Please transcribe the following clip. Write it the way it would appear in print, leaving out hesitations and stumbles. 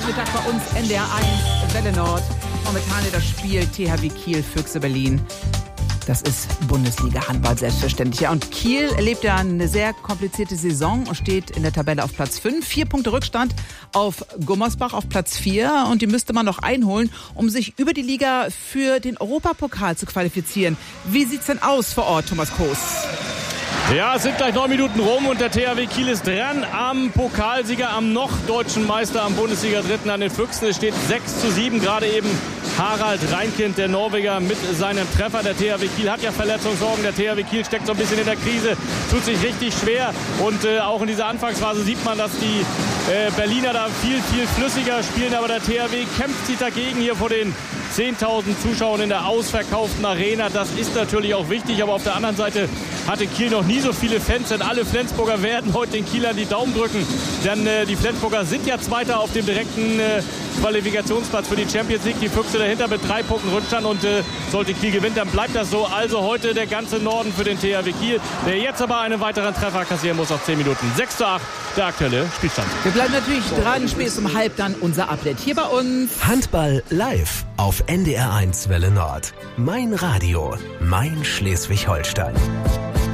Nachmittag bei uns NDR 1, Welle Nord. Momentan das Spiel THW Kiel, Füchse Berlin. Das ist Bundesliga-Handball selbstverständlich. Ja, und Kiel erlebt ja eine sehr komplizierte Saison und steht in der Tabelle auf Platz 5. 4 Punkte Rückstand auf Gummersbach auf Platz 4. Und die müsste man noch einholen, um sich über die Liga für den Europapokal zu qualifizieren. Wie sieht's denn aus vor Ort, Thomas Koos? Ja, es sind gleich 9 Minuten rum und der THW Kiel ist dran am Pokalsieger, am noch deutschen Meister, am Bundesliga-Dritten, an den Füchsen. Es steht 6:7, gerade eben Harald Reinkind, der Norweger, mit seinem Treffer. Der THW Kiel hat ja Verletzungssorgen. Der THW Kiel steckt so ein bisschen in der Krise, tut sich richtig schwer. Und auch in dieser Anfangsphase sieht man, dass die Berliner da viel, viel flüssiger spielen. Aber der THW kämpft sich dagegen hier vor den 10.000 Zuschauern in der ausverkauften Arena. Das ist natürlich auch wichtig. Aber auf der anderen Seite hatte Kiel noch nie so viele Fans. Denn alle Flensburger werden heute den Kielern die Daumen drücken. Denn die Flensburger sind ja Zweiter auf dem direkten Qualifikationsplatz für die Champions League. Die Füchse dahinter mit 3 Punkten Rückstand. Und sollte Kiel gewinnen, dann bleibt das so. Also heute der ganze Norden für den THW Kiel, der jetzt aber einen weiteren Treffer kassieren muss auf 10 Minuten. 6:8, der aktuelle Spielstand. Wir bleiben natürlich dran, spätestens um halb dann unser Update hier bei uns. Handball live auf NDR 1 Welle Nord. Mein Radio, mein Schleswig-Holstein.